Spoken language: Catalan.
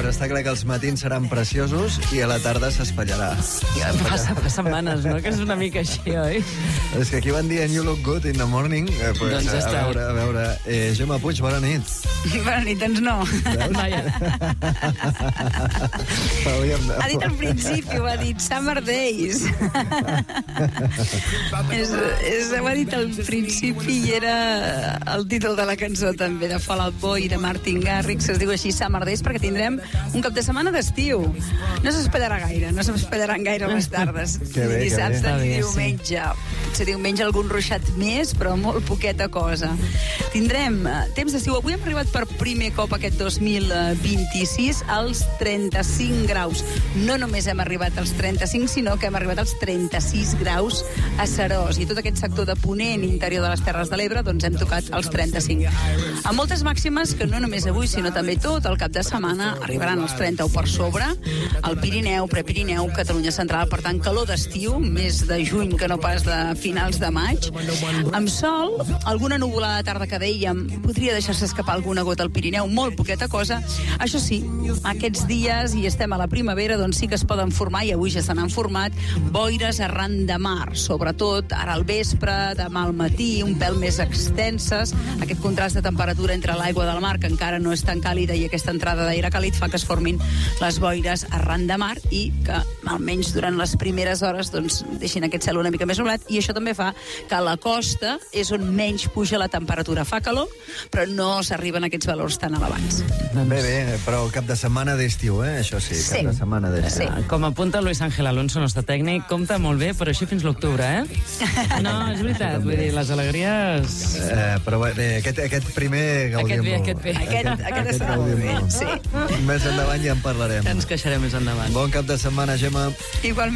està clar que els matins seran preciosos i a la tarda s'espatllarà. Fa setmanes, no? Que és una mica així, oi? És que aquí van dient you look good in the morning. Doncs ja està. A veure. Gemma Puig, bona nit. Bona nit, doncs no. Vaja. Ha dit al principi, ho ha dit Summer Days. Ho ha dit al principi i era el títol de la cançó també, de Fall Out Boy i de Martin Garrix, es diu així Summer Days perquè tindrem un cap de setmana d'estiu. No s'espatllarà gaire, no s'espallaran gaire les tardes. Que bé, Dissabte que bé. i diumenge. Potser diumenge algun ruixat més, però molt poqueta cosa. Tindrem temps d'estiu. Avui hem arribat per primer cop aquest 2026 als 35 graus. No només hem arribat als 35, sinó que hem arribat als 36 graus a Seròs. I tot aquest sector de Ponent, interior de les Terres de l'Ebre, doncs hem tocat els 35. Amb moltes màximes que no només avui, sinó també tot el cap de setmana arribaran als 30 o per sobre. El Pirineu, Prepirineu, Catalunya Central, per tant, calor d'estiu, més de juny que no pas de finals de maig. Amb sol, alguna nuvolada de tarda que dèiem, podria deixar-se escapar alguna gota al Pirineu, molt poqueta cosa. Això sí, aquests dies, i estem a la primavera, doncs sí que es poden formar, i avui ja se n'han format, boires arran de mar, sobretot ara al vespre, demà al matí, un pèl més extenses. Aquest contrast de temperatura entre l'aigua del mar, que encara no és tan càlida, i aquesta entrada d'aire càlid fa que es formin les boires arran de mar i que, almenys durant les primeres hores, doncs, deixin aquest cel una mica més nublat, i això també fa que a la costa és on menys puja la temperatura. Fa calor, però no s'arriben a aquests valors tan elevats. Bé, però cap de setmana d'estiu, això sí, Sí. cap de setmana d'estiu. Sí. Com apunta Luis Ángel Alonso, nostre tècnic, compta molt bé, però així fins l'octubre, No, és veritat, vull dir, les alegries... Però bé, aquest primer gaudim molt. Aquest bé. Aquest està molt bé, sí. Més endavant ja en parlarem. Ja ens queixarem més endavant. Bon cap de setmana, Gemma. Igualment.